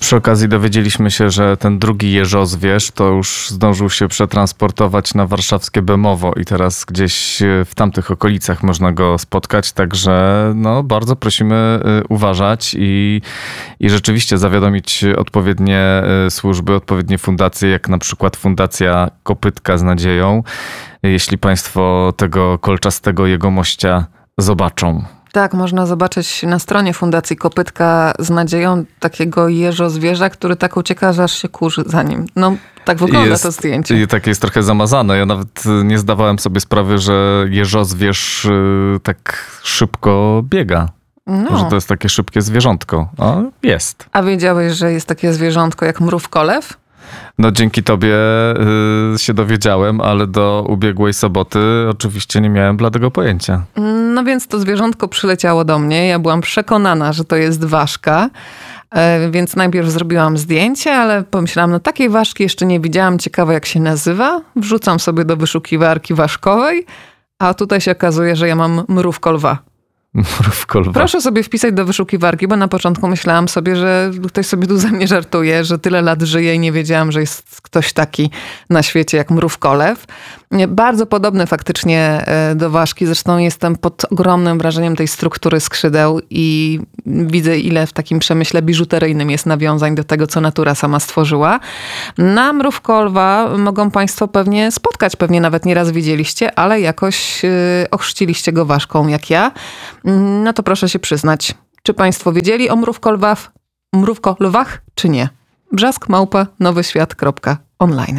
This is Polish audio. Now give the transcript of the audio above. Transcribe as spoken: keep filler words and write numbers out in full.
Przy okazji dowiedzieliśmy się, że ten drugi jeżozwierz to już zdążył się przetransportować na warszawskie Bemowo i teraz gdzieś w tamtych okolicach można go spotkać, także no, bardzo prosimy uważać i, i rzeczywiście zawiadomić odpowiednie służby, odpowiednie fundacje, jak na przykład Fundacja Kopytka z Nadzieją, jeśli państwo tego kolczastego jegomościa zobaczą. Tak, można zobaczyć na stronie Fundacji Kopytka z Nadzieją takiego jeżozwierza, który tak ucieka, że aż się kurzy za nim. No, tak wygląda jest, to zdjęcie. I takie jest trochę zamazane. Ja nawet nie zdawałem sobie sprawy, że jeżozwierz tak szybko biega. No. Że to jest takie szybkie zwierzątko. O, jest. A wiedziałeś, że jest takie zwierzątko jak mrówkolew? No dzięki tobie y, się dowiedziałem, ale do ubiegłej soboty oczywiście nie miałem bladego pojęcia. No więc to zwierzątko przyleciało do mnie. Ja byłam przekonana, że to jest ważka. Więc najpierw zrobiłam zdjęcie, ale pomyślałam, no takiej ważki jeszcze nie widziałam. Ciekawe jak się nazywa. Wrzucam sobie do wyszukiwarki ważkowej, a tutaj się okazuje, że ja mam mrówko lwa. Mrówko-lwa. Proszę sobie wpisać do wyszukiwarki, bo na początku myślałam sobie, że ktoś sobie tu ze mnie żartuje, że tyle lat żyję i nie wiedziałam, że jest ktoś taki na świecie jak mrówkolew. Bardzo podobny faktycznie do ważki. Zresztą jestem pod ogromnym wrażeniem tej struktury skrzydeł i widzę, ile w takim przemyśle biżuteryjnym jest nawiązań do tego, co natura sama stworzyła. Na mrówko-lwa mogą państwo pewnie spotkać, pewnie nawet nieraz widzieliście, ale jakoś ochrzciliście go ważką jak ja. No to proszę się przyznać, czy państwo wiedzieli o mrówko-lwach, mrówko-lwach, czy nie? Brzask małpa nowy świat kropka online.